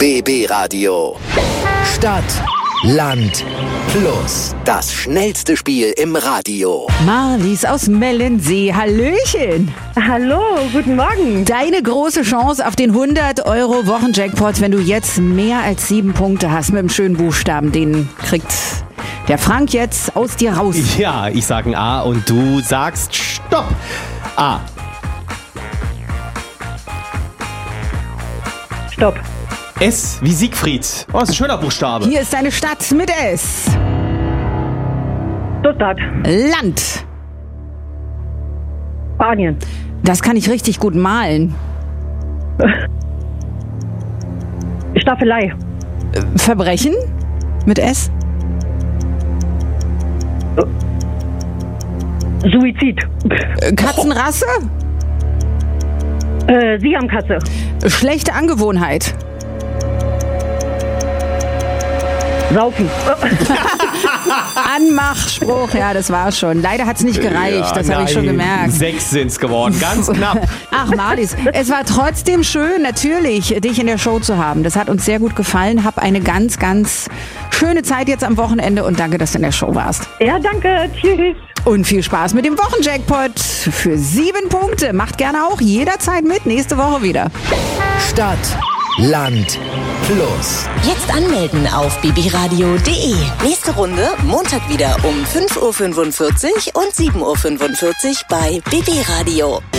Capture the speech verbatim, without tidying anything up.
B B Radio. Stadt, Land, Plus. Das schnellste Spiel im Radio. Marlies aus Mellensee, hallöchen. Hallo, guten Morgen. Deine große Chance auf den hundert Euro Wochenjackpot, wenn du jetzt mehr als sieben Punkte hast mit dem schönen Buchstaben. Den kriegt der Frank jetzt aus dir raus. Ja, ich sag ein A und du sagst Stopp. A. Stopp. S wie Siegfried. Oh, das ist ein schöner Buchstabe. Hier ist deine Stadt mit S. Stuttgart. Land. Spanien. Das kann ich richtig gut malen. Staffelei. Verbrechen mit S. Suizid. Katzenrasse. Äh, Siamkatze. Schlechte Angewohnheit. Saufen. Anmachspruch, ja, das war schon. Leider hat es nicht gereicht, Ja, das habe ich schon nein. gemerkt. Sechs sind's geworden, ganz knapp. Ach Marlies, es war trotzdem schön, natürlich, dich in der Show zu haben. Das hat uns sehr gut gefallen. Hab eine ganz, ganz schöne Zeit jetzt am Wochenende und danke, dass du in der Show warst. Ja, danke. Tschüss. Und viel Spaß mit dem Wochenjackpot für sieben Punkte. Macht gerne auch jederzeit mit, nächste Woche wieder. Stadt, Land, Plus. Jetzt anmelden auf b b radio punkt d e. Nächste Runde Montag wieder um fünf Uhr fünfundvierzig und sieben Uhr fünfundvierzig bei B B Radio.